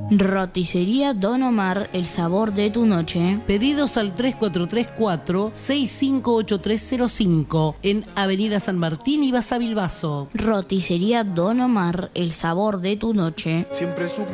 Roticería Don Omar, el sabor de tu noche. Pedidos al 3434-658305 en Avenida San Martín y Basavilbaso. Roticería Don Omar, el sabor de tu noche. Siempre supe